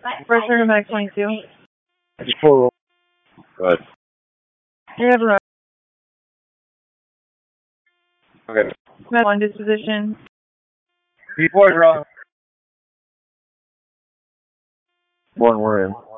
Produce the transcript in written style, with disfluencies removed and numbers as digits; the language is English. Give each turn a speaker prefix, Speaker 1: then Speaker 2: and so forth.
Speaker 1: First room back 22.
Speaker 2: It's full.
Speaker 3: Good.
Speaker 1: You have a road.
Speaker 3: Okay.
Speaker 1: One disposition.
Speaker 2: Before wrong. One we're in.